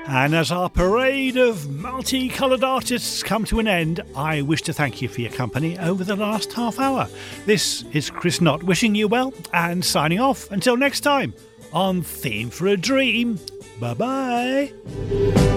And as our parade of multicoloured artists come to an end, I wish to thank you for your company over the last half hour. This is Chris Knott wishing you well and signing off until next time on Theme for a Dream. Bye-bye.